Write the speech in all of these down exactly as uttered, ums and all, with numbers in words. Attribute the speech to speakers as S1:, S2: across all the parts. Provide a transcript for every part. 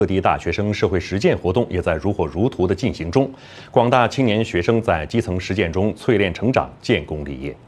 S1: 各地大学生社会实践活动也在如火如荼地进行中，广大青年学生在基层实践中淬炼成长、建功立业。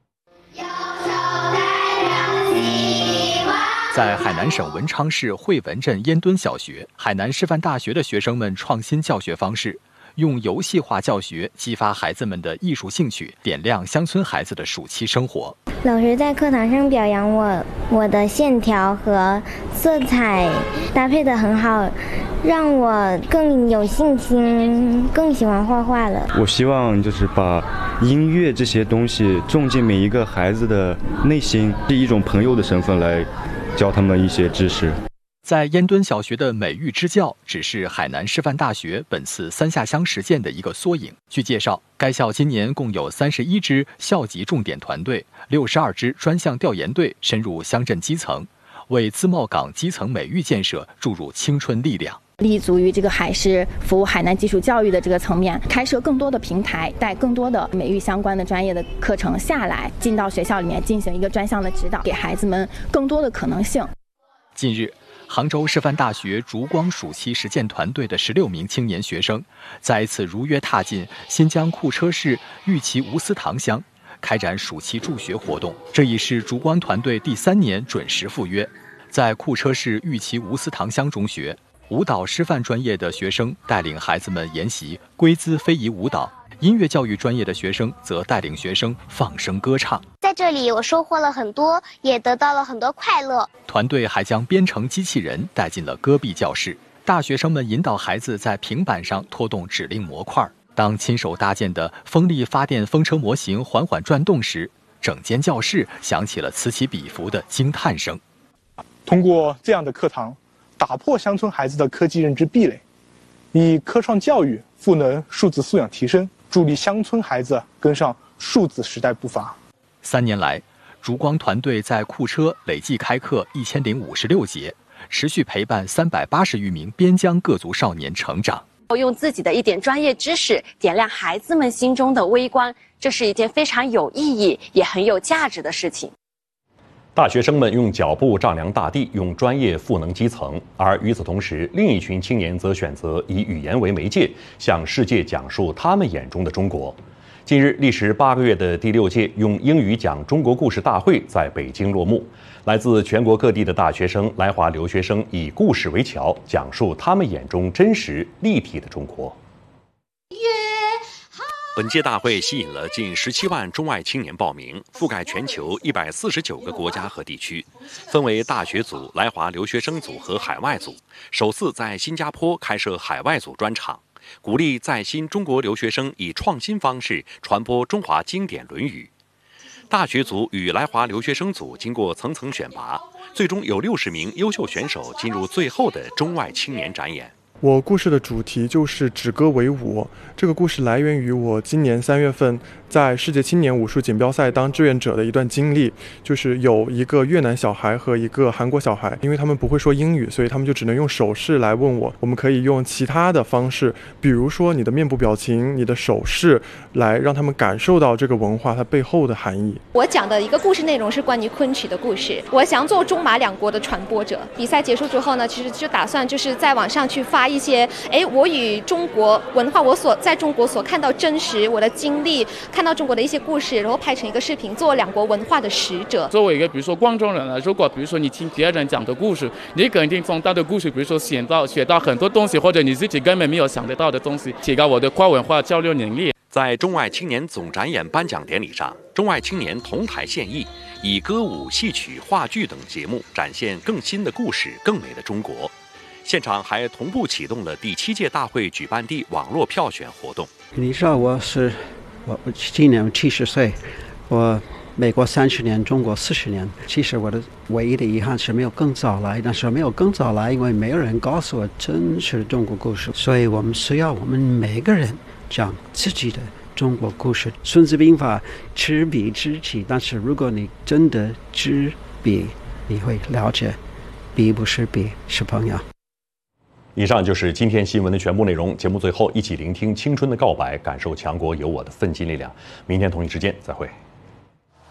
S2: 在海南省文昌市惠文镇烟墩小学，海南师范大学的学生们创新教学方式，用游戏化教学激发孩子们的艺术兴趣，点亮乡村孩子的暑期生活。
S3: 老师在课堂上表扬我，我的线条和色彩搭配得很好，让我更有信心，更喜欢画画了。
S4: 我希望就是把音乐这些东西种进每一个孩子的内心，以一种朋友的身份来教他们一些知识。
S2: 在烟墩小学的美育支教，只是海南师范大学本次三下乡实践的一个缩影。据介绍，该校今年共有三十一支校级重点团队，六十二支专项调研队深入乡镇基层，为自贸港基层美育建设注入青春力量。
S5: 立足于这个海师服务海南基础教育的这个层面，开设更多的平台，带更多的美育相关的专业的课程下来，进到学校里面进行一个专项的指导，给孩子们更多的可能性。
S2: 近日，杭州师范大学烛光暑期实践团队的十六名青年学生，再一次如约踏进新疆库车市玉岐吴斯塘乡，开展暑期助学活动。这已是烛光团队第三年准时赴约。在库车市玉岐吴斯塘乡中学，舞蹈师范专业的学生带领孩子们研习龟兹非遗舞蹈，音乐教育专业的学生则带领学生放声歌唱。
S3: 在这里，我收获了很多，也得到了很多快乐。
S2: 团队还将编程机器人带进了戈壁教室，大学生们引导孩子在平板上拖动指令模块。当亲手搭建的风力发电风车模型缓缓转动时，整间教室响起了此起彼伏的惊叹声。
S6: 通过这样的课堂，打破乡村孩子的科技认知壁垒，以科创教育赋能数字素养提升，助力乡村孩子跟上数字时代步伐。
S2: 三年来，烛光团队在库车累计开课一千零五十六节，持续陪伴三百八十余名边疆各族少年成长。
S7: 用自己的一点专业知识点亮孩子们心中的微光，这是一件非常有意义也很有价值的事情。
S1: 大学生们用脚步丈量大地，用专业赋能基层，而与此同时，另一群青年则选择以语言为媒介，向世界讲述他们眼中的中国。近日，历时八个月的第六届用英语讲中国故事大会在北京落幕。来自全国各地的大学生、来华留学生以故事为桥，讲述他们眼中真实立体的中国。本届大会吸引了近十七万中外青年报名，覆盖全球一百四十九个国家和地区，分为大学组、来华留学生组和海外组。首次在新加坡开设海外组专场，鼓励在新中国留学生以创新方式传播中华经典《论语》。大学组与来华留学生组经过层层选拔，最终有六十名优秀选手进入最后的中外青年展演。
S8: 我故事的主题就是止戈为武，这个故事来源于我今年三月份在世界青年武术锦标赛当志愿者的一段经历。就是有一个越南小孩和一个韩国小孩，因为他们不会说英语，所以他们就只能用手势来问我。我们可以用其他的方式，比如说你的面部表情、你的手势，来让他们感受到这个文化它背后的含义。
S9: 我讲的一个故事内容是关于昆曲的故事，我想做中马两国的传播者。比赛结束之后呢，其实就打算就是在网上去发一些哎，我与中国文化，我所在中国所看到真实我的经历，看到中国的一些故事，然后拍成一个视频，做两国文化的使者。
S10: 作为一个比如说观众人呢，如果比如说你听别人讲的故事，你肯定从他的故事比如说学到学到很多东西，或者你自己根本没有想得到的东西，提高我的跨文化交流能力。
S1: 在中外青年总展演颁奖典礼上，中外青年同台献艺，以歌舞、戏曲、话剧等节目展现更新的故事、更美的中国。现场还同步启动了第七届大会举办地网络票选活动。
S11: 你知道我是我我今年七十岁，我美国三十年，中国四十年。其实我的唯一的遗憾是没有更早来，但是没有更早来，因为没有人告诉我真实的中国故事。所以我们需要我们每个人讲自己的中国故事。孙子兵法知彼知己，但是如果你真的知彼，你会了解彼不是彼，是朋友。
S1: 以上就是今天新闻的全部内容。节目最后，一起聆听青春的告白，感受强国有我的奋进力量。明天同一时间再会。